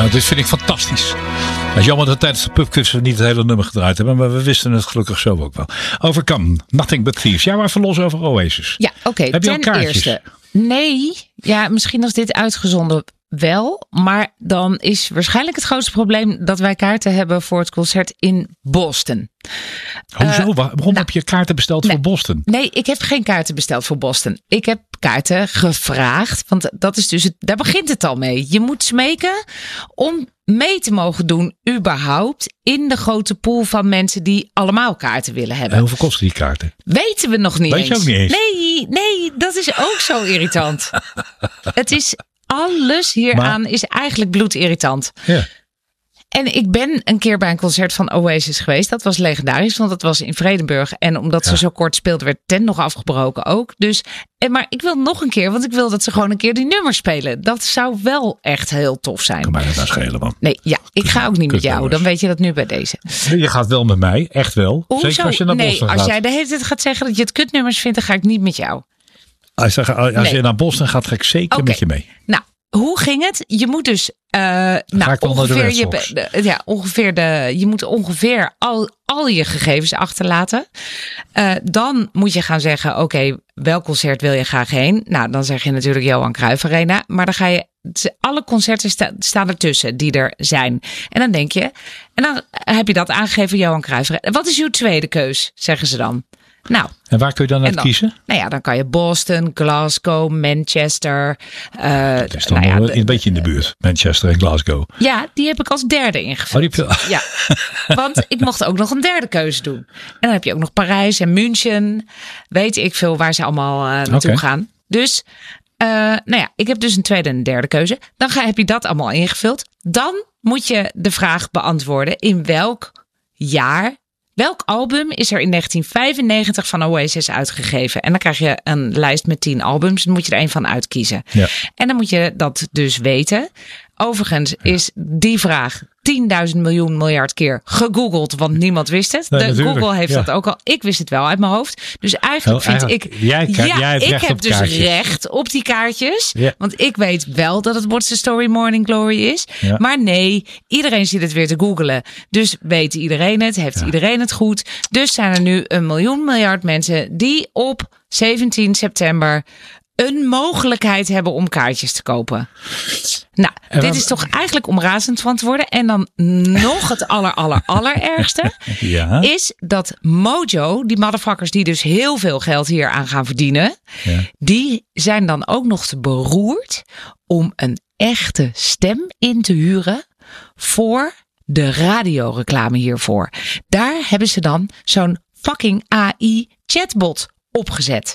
Nou, dit vind ik fantastisch. Het is jammer dat tijdens de pubquiz we niet het hele nummer gedraaid hebben. Maar we wisten het gelukkig zo ook wel. Overcome, Nothing But Thieves. Ja, maar even los over Oasis. Ja, oké. Heb je al Ten kaartjes? eerste. Nee. Ja, misschien als dit uitgezonden wel. Maar dan is waarschijnlijk het grootste probleem dat wij kaarten hebben voor het concert in Boston. Hoezo? Waarom heb je kaarten besteld voor Boston? Nee, ik heb geen kaarten besteld voor Boston. Ik heb kaarten gevraagd. Want dat is dus daar begint het al mee. Je moet smeken om mee te mogen doen überhaupt in de grote pool van mensen die allemaal kaarten willen hebben. En hoeveel kosten die kaarten? Weten we nog niet Weet eens. je ook niet eens? Nee, dat is ook zo irritant. Het is alles hieraan is eigenlijk bloedirritant. Ja. En ik ben een keer bij een concert van Oasis geweest. Dat was legendarisch, want dat was in Vredenburg. En omdat ze zo kort speelden, werd de tent nog afgebroken ook. Dus, maar ik wil nog een keer, want ik wil dat ze gewoon een keer die nummers spelen. Dat zou wel echt heel tof zijn. Kan mij dat nou schelen, man. Nee, ja, ik ga ook niet met jou. Dan weet je dat nu bij deze. Je gaat wel met mij, echt wel. Hoezo? Zeker als je naar Boston gaat. Als jij de hele tijd gaat zeggen dat je het kutnummers vindt, dan ga ik niet met jou. Als je naar Boston gaat, ga ik zeker met je mee. Nou, hoe ging het? Je moet dus je moet ongeveer al je gegevens achterlaten. Dan moet je gaan zeggen, oké, welk concert wil je graag heen? Nou, dan zeg je natuurlijk Johan Cruijff Arena. Maar dan ga je, alle concerten staan ertussen die er zijn. En dan denk je, en dan heb je dat aangegeven, Johan Cruijff Arena. Wat is uw tweede keus, zeggen ze dan? Nou, en waar kun je dan uit kiezen? Nou ja, dan kan je Boston, Glasgow, Manchester. Het is dan een beetje in de buurt. Manchester en Glasgow. Ja, die heb ik als derde ingevuld. Ja, want ik mocht ook nog een derde keuze doen. En dan heb je ook nog Parijs en München. Weet ik veel waar ze allemaal naartoe gaan. Dus, ik heb dus een tweede en een derde keuze. Dan heb je dat allemaal ingevuld. Dan moet je de vraag beantwoorden in welk jaar. Welk album is er in 1995 van Oasis uitgegeven? En dan krijg je een lijst met 10 albums. Dan moet je er één van uitkiezen. Ja. En dan moet je dat dus weten. Overigens is die vraag 10.000 miljoen miljard keer gegoogeld. Want niemand wist het. Google heeft dat ook al. Ik wist het wel uit mijn hoofd. Dus eigenlijk vind ik... ik heb dus recht op die kaartjes. Ja. Want ik weet wel dat het What's the Story Morning Glory is. Ja. Maar nee, iedereen zit het weer te googelen. Dus weet iedereen het. Heeft iedereen het goed. Dus zijn er nu 1 miljoen miljard mensen die op 17 september... een mogelijkheid hebben om kaartjes te kopen. Nou, dit is toch eigenlijk om razend van te worden. En dan nog het allerergste is dat Mojo, die motherfuckers die dus heel veel geld hier aan gaan verdienen, die zijn dan ook nog te beroerd om een echte stem in te huren voor de radioreclame hiervoor. Daar hebben ze dan zo'n fucking AI chatbot opgezet.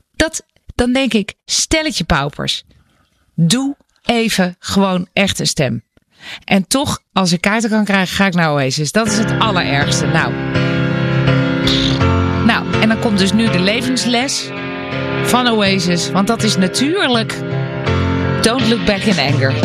Dan denk ik, stelletje paupers. Doe even gewoon echt een stem. En toch, als ik kaarten kan krijgen, ga ik naar Oasis. Dat is het allerergste. Nou, en dan komt dus nu de levensles van Oasis. Want dat is natuurlijk Don't Look Back in Anger.